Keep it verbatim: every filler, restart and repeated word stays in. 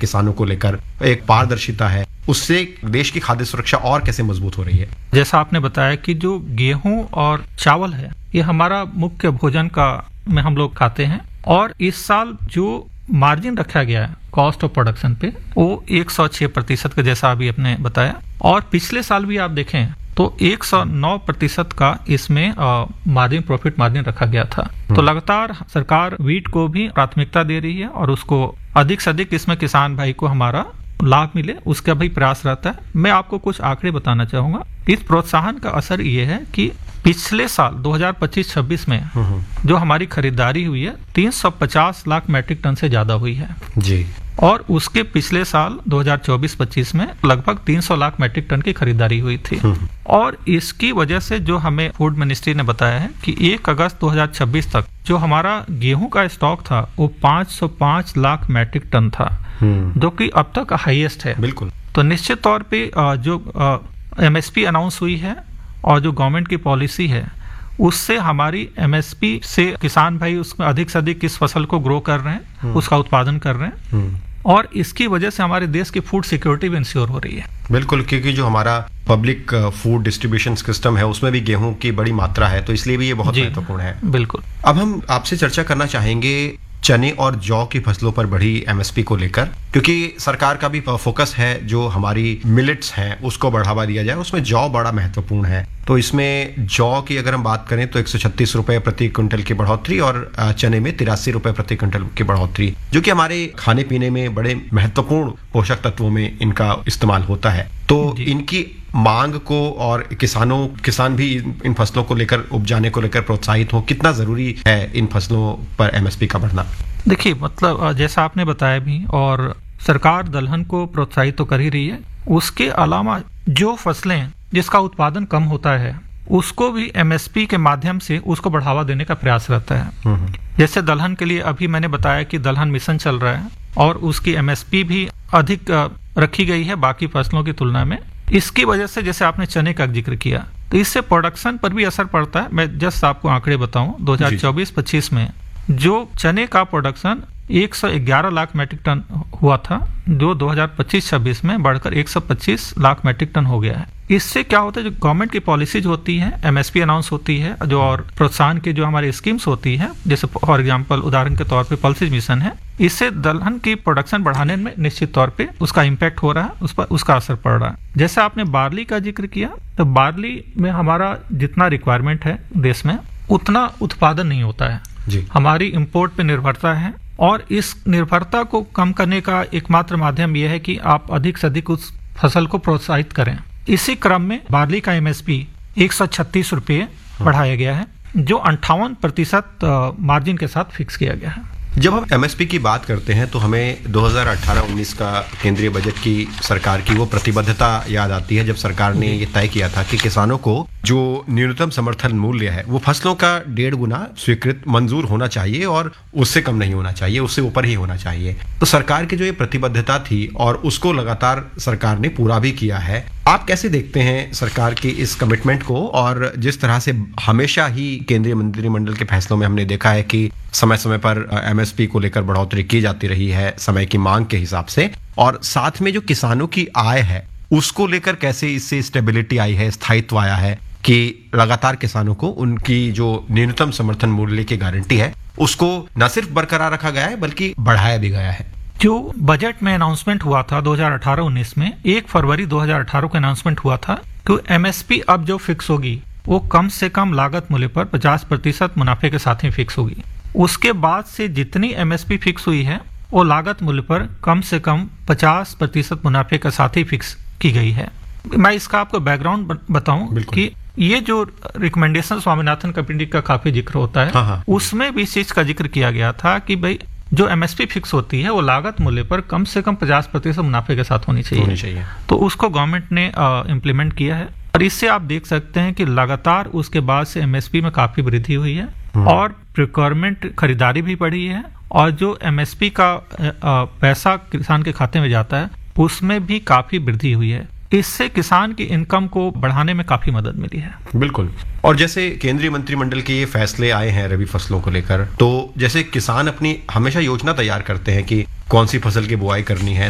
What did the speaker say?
किसानों को लेकर, एक पारदर्शिता है, उससे देश की खाद्य सुरक्षा और कैसे मजबूत हो रही है? जैसा आपने बताया कि जो गेहूं और चावल है, ये हमारा मुख्य भोजन का में हम लोग खाते हैं, और इस साल जो मार्जिन रखा गया है कॉस्ट ऑफ प्रोडक्शन पे, वो एक सौ छह प्रतिशत का, जैसा अभी आपने बताया, और पिछले साल भी आप देखें तो एक सौ नौ प्रतिशत का इसमें मार्जिन, प्रॉफिट मार्जिन रखा गया था। तो लगातार सरकार वीट को भी प्राथमिकता दे रही है और उसको अधिक से अधिक इसमें किसान भाई को हमारा लाभ मिले, उसका भी प्रयास रहता है। मैं आपको कुछ आंकड़े बताना चाहूंगा। इस प्रोत्साहन का असर ये है कि पिछले साल दो हज़ार पच्चीस छब्बीस में जो हमारी खरीदारी हुई है तीन सौ पचास लाख मैट्रिक टन से ज्यादा हुई है जी, और उसके पिछले साल दो हज़ार चौबीस पच्चीस में लगभग तीन सौ लाख मैट्रिक टन की खरीदारी हुई थी। और इसकी वजह से जो हमें फूड मिनिस्ट्री ने बताया है कि एक अगस्त दो हज़ार छब्बीस तक जो हमारा गेहूं का स्टॉक था वो पाँच सौ पाँच लाख मैट्रिक टन था, जो कि अब तक हाईएस्ट है। बिल्कुल। तो निश्चित तौर पे जो एमएसपी अनाउंस हुई है और जो गवर्नमेंट की पॉलिसी है, उससे हमारी एमएसपी से किसान भाई उसमें अधिक से अधिक किस फसल को ग्रो कर रहे हैं, उसका उत्पादन कर रहे हैं, और इसकी वजह से हमारे देश की फूड सिक्योरिटी भी इंश्योर हो रही है। बिल्कुल, क्योंकि जो हमारा पब्लिक फूड डिस्ट्रीब्यूशन सिस्टम है उसमें भी गेहूं की बड़ी मात्रा है, तो इसलिए भी ये बहुत महत्वपूर्ण है। बिल्कुल। अब हम आपसे चर्चा करना चाहेंगे चने और जौ की फसलों पर बढ़ी एमएसपी को लेकर, क्योंकि सरकार का भी फोकस है जो हमारी मिलेट्स हैं उसको बढ़ावा दिया जाए, उसमें जौ बड़ा महत्वपूर्ण है। तो इसमें जौ की अगर हम बात करें तो एक सौ छत्तीस रुपए प्रति क्विंटल की बढ़ोतरी और चने में तिरासी रुपए प्रति क्विंटल की बढ़ोतरी, जो कि हमारे खाने पीने में बड़े महत्वपूर्ण पोषक तत्वों में इनका इस्तेमाल होता है। तो इनकी मांग को और किसानों किसान भी इन फसलों को लेकर, उपजाने को लेकर प्रोत्साहित हो, कितना जरूरी है इन फसलों पर एमएसपी का बढ़ना? देखिए, मतलब जैसा आपने बताया भी, और सरकार दलहन को प्रोत्साहित तो कर ही रही है, उसके अलावा जो फसलें जिसका उत्पादन कम होता है उसको भी एमएसपी के माध्यम से उसको बढ़ावा देने का प्रयास रहता है। जैसे दलहन के लिए अभी मैंने बताया कि दलहन मिशन चल रहा है और उसकी एमएसपी भी अधिक रखी गई है बाकी फसलों की तुलना में। इसकी वजह से, जैसे आपने चने का जिक्र किया, तो इससे प्रोडक्शन पर भी असर पड़ता है। मैं जस्ट आपको आंकड़े बताऊं, दो हज़ार चौबीस पच्चीस में जो चने का प्रोडक्शन एक सौ ग्यारह लाख मैट्रिक टन हुआ था, जो दो हज़ार पच्चीस छब्बीस में बढ़कर एक सौ पच्चीस लाख मैट्रिक टन हो गया है। इससे क्या होता है, जो गवर्नमेंट की पॉलिसीज होती है, एमएसपी अनाउंस होती है, जो और प्रोत्साहन की जो हमारी स्कीम्स होती है, जैसे फॉर एग्जांपल उदाहरण के तौर पे पल्सेज मिशन है, इससे दलहन की प्रोडक्शन बढ़ाने में निश्चित तौर पे उसका इम्पैक्ट हो रहा है, उस पर उसका असर पड़ रहा है। जैसे आपने बार्ली का जिक्र किया, तो बार्ली में हमारा जितना रिक्वायरमेंट है देश में उतना उत्पादन नहीं होता है जी। हमारी इम्पोर्ट पे निर्भरता है, और इस निर्भरता को कम करने का एकमात्र माध्यम यह है कि आप अधिक से अधिक उस फसल को प्रोत्साहित करें। इसी क्रम में बार्ली का एमएसपी एक सौ छत्तीस रुपये बढ़ाया गया है, जो अंठावन प्रतिशत मार्जिन के साथ फिक्स किया गया है। जब हम एमएसपी की बात करते हैं तो हमें दो हज़ार अठारह उन्नीस का केंद्रीय बजट की सरकार की वो प्रतिबद्धता याद आती है, जब सरकार ने ये तय किया था कि किसानों को जो न्यूनतम समर्थन मूल्य है वो फसलों का डेढ़ गुना स्वीकृत मंजूर होना चाहिए और उससे कम नहीं होना चाहिए, उससे ऊपर ही होना चाहिए। तो सरकार की जो ये प्रतिबद्धता थी और उसको लगातार सरकार ने पूरा भी किया है। आप कैसे देखते हैं सरकार की इस कमिटमेंट को, और जिस तरह से हमेशा ही केंद्रीय मंत्रिमंडल के फैसलों में हमने देखा है कि समय समय पर एमएसपी को लेकर बढ़ोतरी की जाती रही है समय की मांग के हिसाब से, और साथ में जो किसानों की आय है उसको लेकर कैसे इससे स्टेबिलिटी आई है, स्थायित्व आया है कि लगातार किसानों को उनकी जो न्यूनतम समर्थन मूल्य की गारंटी है उसको न सिर्फ बरकरार रखा गया है बल्कि बढ़ाया भी गया है। जो बजट में अनाउंसमेंट हुआ था दो हज़ार अठारह उन्नीस में, एक फरवरी दो हज़ार अठारह को अनाउंसमेंट हुआ था कि एमएसपी अब जो फिक्स होगी वो कम से कम लागत मूल्य पर पचास प्रतिशत मुनाफे के साथ ही फिक्स होगी। उसके बाद से जितनी एमएसपी फिक्स हुई है वो लागत मूल्य पर कम से कम पचास प्रतिशत मुनाफे के साथ ही फिक्स की गई है। मैं इसका आपको बैकग्राउंड बताऊं कि ये जो रिकमेंडेशन स्वामीनाथन कमेटी का काफी जिक्र होता है, हाँ हाँ। उसमें भी इस चीज का जिक्र किया गया था कि भाई जो एमएसपी फिक्स होती है वो लागत मूल्य पर कम से कम पचास प्रतिशत मुनाफे के साथ होनी चाहिए, होनी चाहिए। तो उसको गवर्नमेंट ने इम्प्लीमेंट किया है, और इससे आप देख सकते हैं कि लगातार उसके बाद से एमएसपी में काफी वृद्धि हुई है और प्रोक्योरमेंट खरीदारी भी बढ़ी है, और जो एमएसपी का पैसा किसान के खाते में जाता है उसमें भी काफी वृद्धि हुई है। इससे किसान की इनकम को बढ़ाने में काफी मदद मिली है। बिल्कुल। और जैसे केंद्रीय मंत्रिमंडल के ये फैसले आए हैं रबी फसलों को लेकर, तो जैसे किसान अपनी हमेशा योजना तैयार करते हैं कि कौन सी फसल की बुआई करनी है,